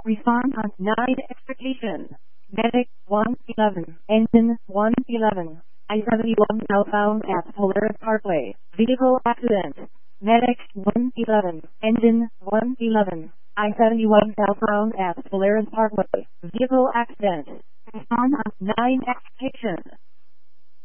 Respond on 9 expectation. Medic 111, engine 111. I-71 southbound at Polaris Parkway. Vehicle accident. Medic 111, engine 111. I-71 southbound at Polaris Parkway. Vehicle accident. Respond on 9 expectation.